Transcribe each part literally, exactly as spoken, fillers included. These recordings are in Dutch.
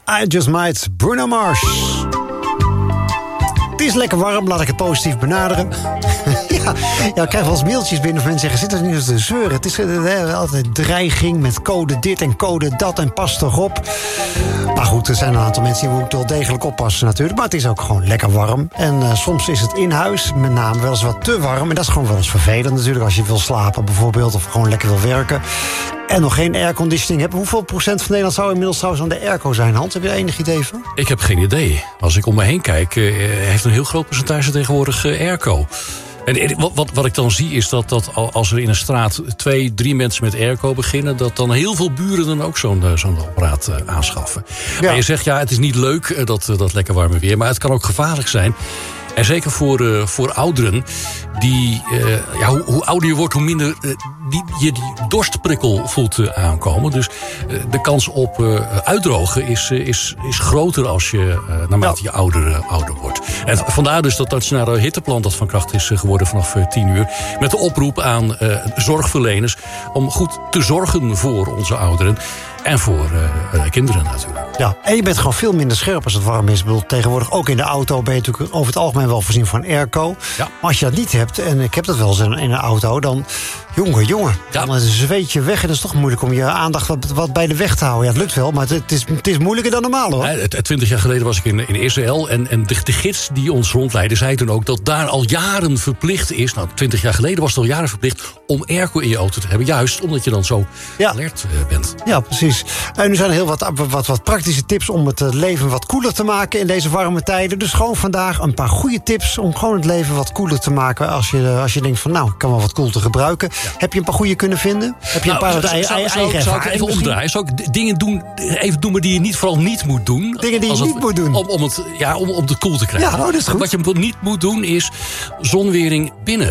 I Just Might, Bruno Mars. Het is lekker warm, laat ik het positief benaderen. ja, ja, ik krijg wel eens mailtjes binnen van mensen zeggen... zit er niet eens te zeuren? Het is uh, altijd dreiging met code dit en code dat en pas erop. Maar goed, er zijn een aantal mensen die moeten wel degelijk oppassen natuurlijk. Maar het is ook gewoon lekker warm. En uh, soms is het in huis met name wel eens wat te warm. En dat is gewoon wel eens vervelend natuurlijk. Als je wil slapen bijvoorbeeld of gewoon lekker wil werken. En nog geen airconditioning hebben. Hoeveel procent van Nederland zou inmiddels trouwens aan de airco zijn, Hans? Heb je er enig idee van? Ik heb geen idee. Als ik om me heen kijk, uh, heeft een heel groot percentage tegenwoordig uh, airco. En wat, wat, wat ik dan zie is dat, dat als er in een straat twee, drie mensen met airco beginnen... dat dan heel veel buren dan ook zo'n, zo'n apparaat uh, aanschaffen. Ja. Maar je zegt, ja, het is niet leuk, uh, dat, dat lekker warme weer... maar het kan ook gevaarlijk zijn. En zeker voor, uh, voor ouderen, die, uh, ja, hoe, hoe ouder je wordt, hoe minder uh, die, je die dorstprikkel voelt uh, aankomen. Dus uh, de kans op uh, uitdrogen is, uh, is, is groter als je, uh, naarmate ja. je ouder, uh, ouder wordt. En ja. vandaar dus dat nationale hitteplan dat van kracht is uh, geworden vanaf uh, tien uur. Met de oproep aan uh, zorgverleners om goed te zorgen voor onze ouderen. En voor uh, uh, kinderen natuurlijk. Ja, en je bent gewoon veel minder scherp als het warm is. Ik bedoel, tegenwoordig ook in de auto ben je natuurlijk over het algemeen wel voorzien van airco. Ja. Maar als je dat niet hebt, en ik heb dat wel eens in een auto, dan... Jongen, jongen, ja. dan zweet je weg en dat is toch moeilijk om je aandacht wat, wat bij de weg te houden. Ja, het lukt wel, maar het is, het is moeilijker dan normaal, hoor. Twintig jaar geleden was ik in, in Israël en, en de, de gids die ons rondleidde zei toen ook dat daar al jaren verplicht is, nou, twintig jaar geleden was het al jaren verplicht om airco in je auto te hebben, juist omdat je dan zo ja. alert uh, bent. Ja, precies. En nu zijn er heel wat, wat, wat praktische tips om het leven wat koeler te maken in deze warme tijden. Dus gewoon vandaag een paar goede tips om gewoon het leven wat koeler te maken als je, als je denkt van nou, ik kan wel wat koelte gebruiken. Ja. Heb je een paar goede kunnen vinden? Heb je nou, een paar zou, eigen, zou, eigen zou, zou ik even misschien? omdraaien? Zou ik dingen doen, even doen maar die je niet, vooral niet moet doen? Dingen die je niet het, moet doen? Om, om, het, ja, om, om de koel te krijgen. Ja, nou, dat is goed. Wat je niet moet doen is zonwering binnen.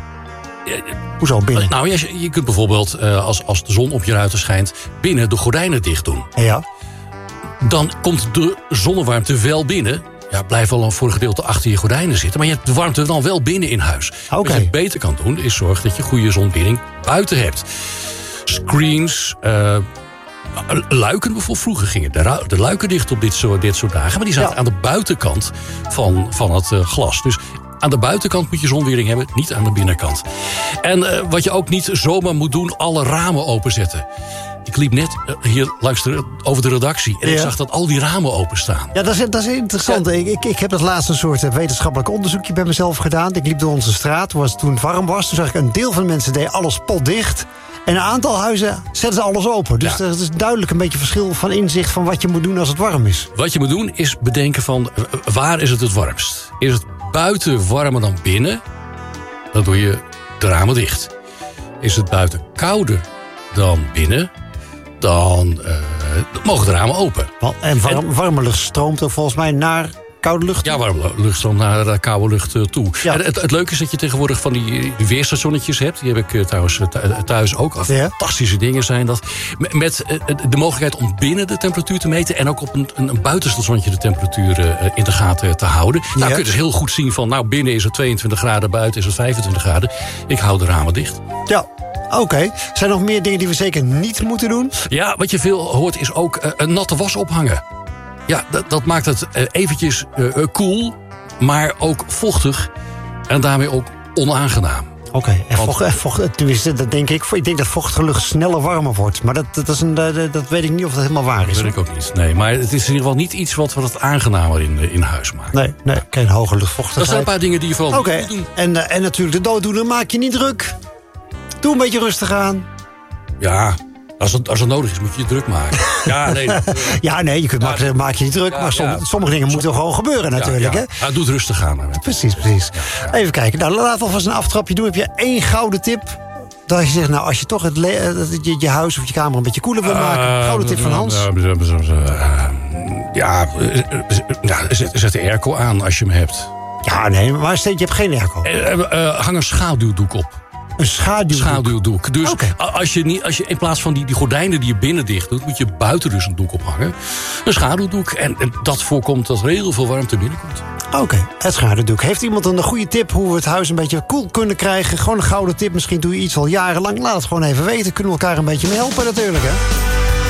Hoezo binnen? Nou, je, je kunt bijvoorbeeld, uh, als, als de zon op je ruiten schijnt, binnen de gordijnen dicht doen. Ja. Dan komt de zonnewarmte wel binnen. Ja, blijf wel voor een gedeelte achter je gordijnen zitten. Maar je hebt de warmte dan wel binnen in huis. Okay. Wat je beter kan doen, is zorgen dat je goede zonwering buiten hebt. Screens, uh, luiken bijvoorbeeld. Vroeger gingen de, de luiken dicht op dit soort, dit soort dagen. Maar die zaten ja. aan de buitenkant van, van het uh, glas. Dus aan de buitenkant moet je zonwering hebben, niet aan de binnenkant. En uh, wat je ook niet zomaar moet doen, alle ramen openzetten. Ik liep net hier langs de, over de redactie en ja. ik zag dat al die ramen openstaan. Ja, dat is, dat is interessant. Ja. Ik, ik, ik heb dat laatst een soort wetenschappelijk onderzoekje bij mezelf gedaan. Ik liep door onze straat, was toen het warm was. Toen zag ik een deel van de mensen deed alles potdicht. En een aantal huizen zetten ze alles open. Dus ja. er is duidelijk een beetje verschil van inzicht van wat je moet doen als het warm is. Wat je moet doen is bedenken van waar is het het warmst? Is het buiten warmer dan binnen? Dan doe je de ramen dicht. Is het buiten kouder dan binnen? Dan uh, mogen de ramen open. En warm, warme lucht stroomt er volgens mij naar koude lucht toe? Ja, warme lucht stroomt naar uh, koude lucht uh, toe. Ja. En het, het leuke is dat je tegenwoordig van die, die weerstationnetjes hebt. Die heb ik uh, trouwens uh, thuis ook. Ja. Fantastische dingen zijn dat. Met uh, de mogelijkheid om binnen de temperatuur te meten. En ook op een, een, een buitenstationnetje de temperatuur uh, in de gaten te houden. Nou ja. kun je dus heel goed zien van, nou, binnen is het tweeëntwintig graden, buiten is het vijfentwintig graden. Ik hou de ramen dicht. Ja. Oké. Okay. Zijn er nog meer dingen die we zeker niet moeten doen? Ja, wat je veel hoort is ook uh, een natte was ophangen. Ja, dat, dat maakt het uh, eventjes uh, cool, maar ook vochtig. En daarmee ook onaangenaam. Oké, okay. en vocht, en vocht, tenminste, dat denk ik. Ik denk dat vochtige lucht sneller warmer wordt. Maar dat, dat, is een, dat, dat weet ik niet of dat helemaal waar is. Dat weet ik ook niet. Nee, maar het is in ieder geval niet iets wat het aangenamer in, in huis maakt. Nee, nee, geen hoge luchtvochtigheid. Dat zijn een paar dingen die je vooral okay. moet doen. En, uh, en natuurlijk de dooddoener, maak je niet druk. Doe een beetje rustig aan. Ja, als het, als het nodig is, moet je je druk maken. Ja, nee, ja, nee je kunt ja, maak, maak je niet druk. Ja, maar som, ja. sommige dingen moeten gewoon gebeuren natuurlijk. Ja, ja. Hè? Ja, doe het rustig aan. Maar precies, precies. Ja, ja. Even kijken. Nou, laten we alvast een aftrapje doen. Heb je één gouden tip? Dat je zegt, nou, als je toch het le- je, je huis of je kamer een beetje koeler wil maken. Uh, gouden tip van Hans. Ja, zet, zet de airco aan als je hem hebt. Ja, nee, maar steeds, je hebt geen airco. Uh, uh, hang een schaduwdoek op. Een schaduwdoek? Schaduwdoek. Dus okay. als, je niet, als je in plaats van die, die gordijnen die je binnen dicht doet, moet je buiten dus een doek ophangen. Een schaduwdoek. En, en dat voorkomt dat er heel veel warmte binnenkomt. Oké, okay. Het schaduwdoek. Heeft iemand een goede tip hoe we het huis een beetje koel kunnen krijgen? Gewoon een gouden tip. Misschien doe je iets al jarenlang. Laat het gewoon even weten. Kunnen we elkaar een beetje mee helpen natuurlijk, hè?